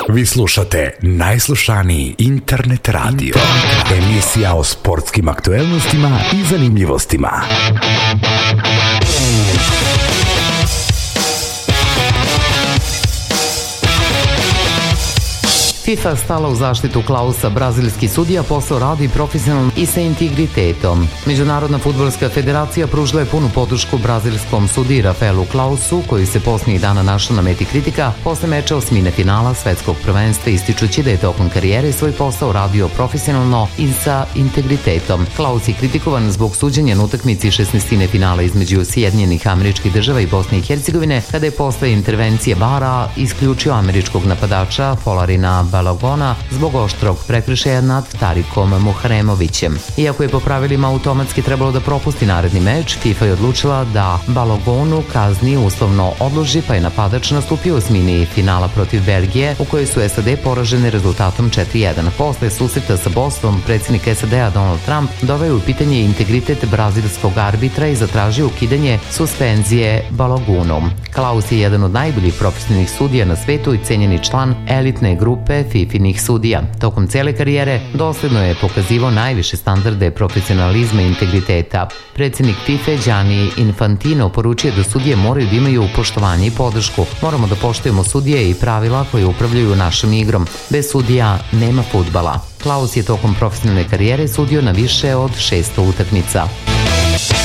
Vi slušate najslušaniji internet radio. Emisija o sportskim aktuelnostima i zanimljivostima. FIFA stala u zaštitu Klausa, brazilski sudija posao radi profesionalno i sa integritetom. Međunarodna fudbalska federacija pružila je punu podršku brazilskom sudiji Rafaelu Klausu, koji se posljednjih dana našao na meti kritika posle meča osmine finala svetskog prvenstva, ističući da je tokom karijere svoj posao radio profesionalno i sa integritetom. Klaus je kritikovan zbog suđenja na utakmici 16. finala između Sjedinjenih Američkih Država i Bosne i Hercegovine, kada je posle intervencije VAR-a isključio američkog napadača Folarina Balagona zbog oštrog prekršaja nad Tarikom Muharemovićem. Iako je po pravilima automatski trebalo da propusti naredni meč, FIFA je odlučila da Balagonu kazni uslovno odloži, pa je napadač nastupio u osmini finala protiv Belgije, u kojoj su SAD poraženi rezultatom 4-1. Posle susreta sa Bosnom, predsjednik SAD-a Donald Trump doveo u pitanje integritet brazilskog arbitra i zatražio ukidanje suspenzije Balagunu. Klaus je jedan od najboljih profesionalnih sudija na svetu i cenjeni član elitne grupe FIFA-inih sudija. Tokom cele karijere dosledno je pokazivao najviše standarde profesionalizma i integriteta. Predsjednik FIFA Gianni Infantino poručuje da sudije moraju da imaju poštovanje i podršku. Moramo da poštujemo sudije i pravila koje upravljaju našom igrom. Bez sudija nema fudbala. Klaus je tokom profesionalne karijere sudio na više od 600 utakmica.